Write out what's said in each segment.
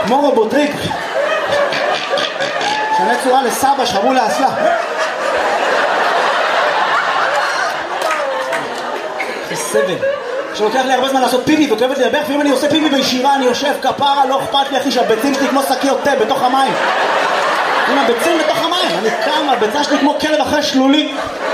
כמו רובוטריק. שנה צורה לסבא שחבו לאסלה. זה סבל. שלוקח לי הרבה זמן לעשות פיפי וכואבת לי לברך, ואם אני עושה פיפי בישירה אני יושב כפרה, לא אכפת לי אחי שהביצים שלי כמו שקיות תה בתוך המים. עם הביצים בתוך המים, אני קם, הביצה שלי כמו כלב אחרי שלולי.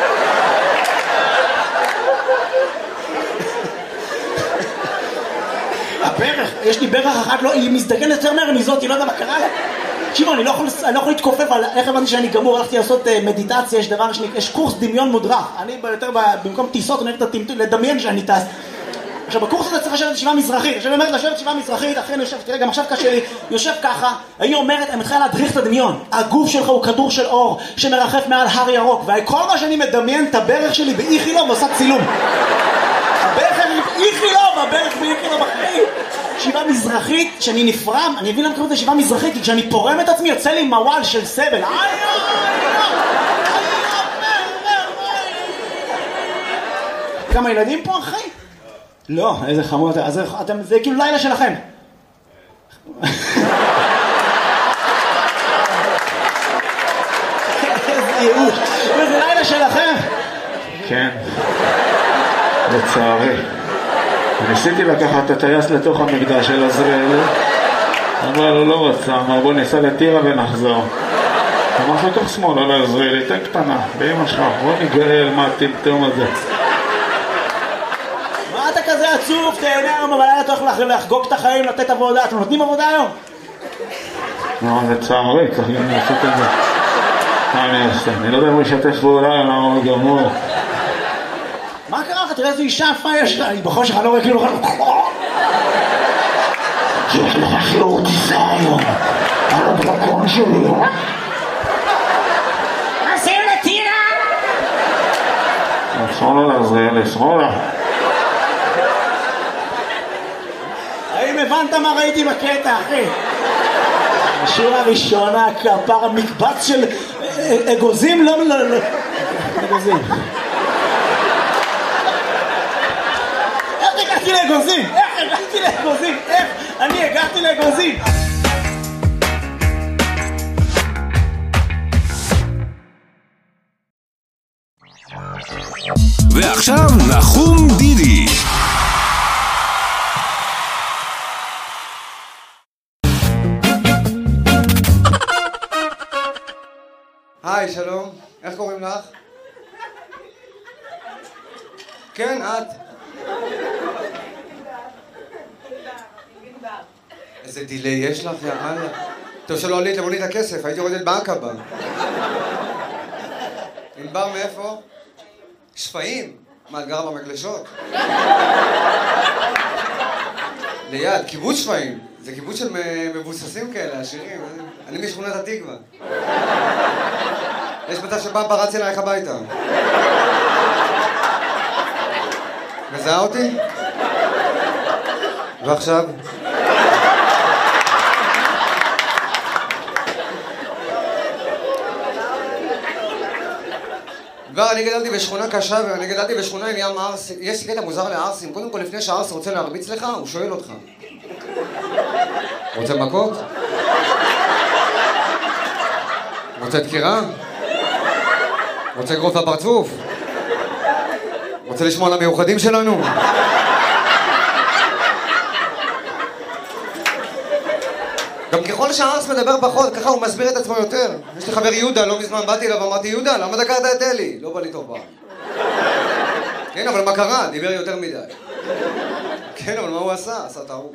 הברך, יש לי ברך אחת, היא מזדקנת יותר מהר מזאת, היא לא יודע מה קרה לה. תקשיבו, אני לא יכול להתכופף על איך הבנתי שאני גמור, הלכתי לעשות מדיטציה, יש דבר יש קורס דמיון מודרך. אני יותר במקום טיסות, אני אוהב לדמיין שאני טס. עכשיו, בקורס הזה צריך לשבת ישיבה מזרחית. עכשיו, אני אומרת לשבת ישיבה מזרחית, אחרי אני יושב, תראה, גם עכשיו קשה לי, יושב ככה, היא אומרת, אני מתחילה להדריך את הדמיון. הגוף שלך הוא כדור של אור שמרחף מעל הר ירוק, וכל מה שאני מדמיין את הברך שלי באיכילוב ועושה צילום. הברך באיכילוב, הברך באיכילוב אחרי. ישיבה מזרחית, שאני נפרם, אני מבין למה קוראים את ישיבה מזרחית, כי כשאני פורם את עצמי, יוצא לי מוואל של סבל. כמה ילדים פה, אחי? לא, איזה חמוד, אז זה כאילו לילה שלכם. איזה ייאוש, זה לילה שלכם. כן, לצערי. ניסיתי לקחת את הטייס לתוך המקדש של עזריאל, אבל הוא לא רצה, אמר בוא ניסע לטירה ונחזור. אמר לתוך שמאל, לא לעזריאל, תן קטנה, באמא שלך, בוא נגאל מה הטמטום הזה. מה אתה כזה עצוב? תהנה היום, אבל אתה הולך לחגוג את החיים, לתת עבודה. אתם נותנים עבודה היום? לא, זה צערי, צריך גם לעשות את זה. מה אני אעשה? אני לא יודע אם הוא ישתף פעולה, למה הוא גמור. מה קרה לך? תראה איזו אישה יפה יש לה, היא בחושך, אני לא רואה כאילו... יש לך חירות טיסה היום, על הדרקון שלי, עושים לטירה! שמאלה לעזריאל, שמאלה. האם הבנת מה ראיתי בקטע, אחי? השורה הראשונה, כפר המקבץ של אגוזים, לא... אגוזים. איך הגעתי לאגוזים? איך? אני הגעתי לאגוזים. ועכשיו נחום דידי. היי, שלום. איך קוראים לך? כן, את. איזה דילי יש לך, יאללה. טוב שלא עלית למונית הכסף, הייתי יורדת בעקבה. ענבר מאיפה? שפיים? מה, את גרה במגלשות? ליד, קיבוץ שפיים. זה קיבוץ של מבוססים כאלה, עשירים. אני משכונת התקווה. יש מצב שבא פרץ אלייך הביתה. מזהה אותי? ועכשיו? כבר אני גדלתי בשכונה קשה ואני גדלתי בשכונה עם ים ערסים. יש קטע מוזר לערסים. קודם כל לפני שהערס רוצה להרביץ לך, הוא שואל אותך. רוצה מכות? רוצה דקירה? רוצה לגרוף לפרצוף? רוצה לשמוע על המיוחדים שלנו? גם ככל שהערס מדבר פחות, ככה הוא מסביר את עצמו יותר. יש לי חבר יהודה, לא מזמן באתי אליו ואמרתי, יהודה, למה דקרת את אלי? לא בא לי טוב פעם. כן, אבל מה קרה? דיבר יותר מדי. כן, אבל מה הוא עשה? עשה טעות.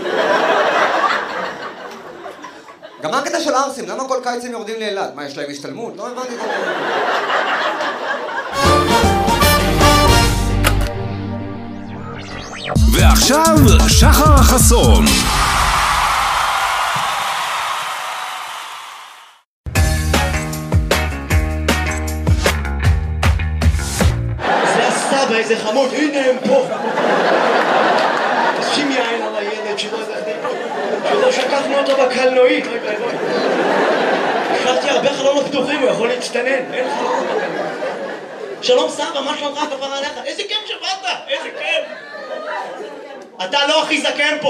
גם מה הקטע של הערסים? למה כל קיץ הם יורדים לאילת? מה, יש להם השתלמות? לא הבנתי את זה. ועכשיו שחר החסון. זה הסבא, איזה חמוד, הנה הם פה. תשים יין על הילד שלא שקפנו אותו בקלנועית. השארתי הרבה חלונות פתוחים, הוא יכול להצטנן. אין חלונות בקלנועית. שלום סבא, מה שלומך? כפרה עליך? איזה כיף שבאת, איזה כיף. אתה לא הכי זקן פה.